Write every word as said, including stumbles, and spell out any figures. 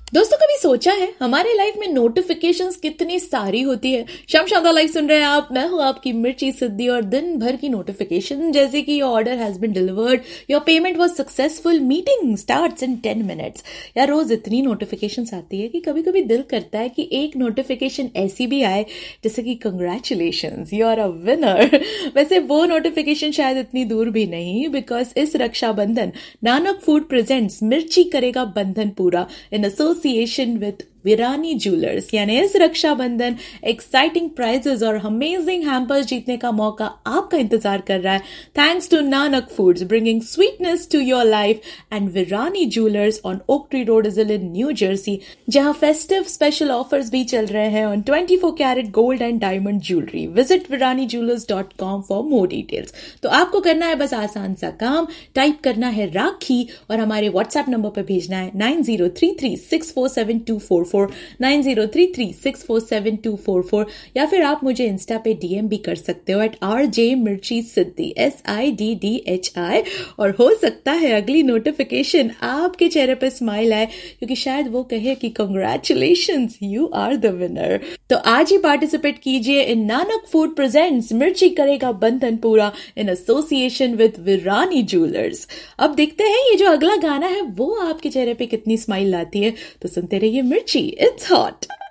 दोस्तों, कभी सोचा है हमारे लाइफ में नोटिफिकेशंस कितनी सारी होती है। शाम शानदार लाइफ सुन रहे हैं आप, मैं हूं आपकी मिर्ची सिद्धि। और दिन भर की नोटिफिकेशन जैसे कि your order has been delivered, your payment was successful, meeting starts in ten minutes. यार रोज इतनी नोटिफिकेशंस आती है कि कभी कभी दिल करता है कि एक नोटिफिकेशन ऐसी भी आए जैसे कि congratulations, you are a winner. वैसे वो नोटिफिकेशन शायद इतनी दूर भी नहीं, बिकॉज इस रक्षाबंधन नानक फूड प्रेजेंट्स मिर्ची करेगा बंधन पूरा in association with Virani jewellers. यानी इस रक्षाबंधन एक्साइटिंग प्राइजेस और अमेजिंग हैम्पर्स जीतने का मौका आपका इंतजार कर रहा है। Thanks to Nanak foods bringing sweetness to your life and Virani jewellers on oak tree road in new Jersey, जहां फेस्टिव स्पेशल ऑफर्स भी चल रहे हैं on twenty four carat gold and diamond jewellery. Visit Virani jewellers dot com for more details. तो आपको करना है बस आसान सा काम, टाइप करना है राखी और हमारे व्हाट्सएप नंबर पर भेजना है nine zero three three six four seven to four four nine zero three three six four seven to four four, या फिर आप मुझे इंस्टा पे डीएम भी कर सकते हो एट आर जे मिर्ची सिद्धि, S I D D H I. और हो सकता है अगली नोटिफिकेशन आपके चेहरे पे स्माइल आए, क्योंकि शायद वो कहे कि congratulations, you are the winner. तो आज ही पार्टिसिपेट कीजिए इन नानक फूड प्रेजेंट्स मिर्ची करेगा बंधन पूरा in association with Virani jewellers. अब देखते हैं ये जो अगला गाना है वो आपके चेहरे पे कितनी स्माइल लाती है। तो सुनते रहिए मिर्ची, it's hot.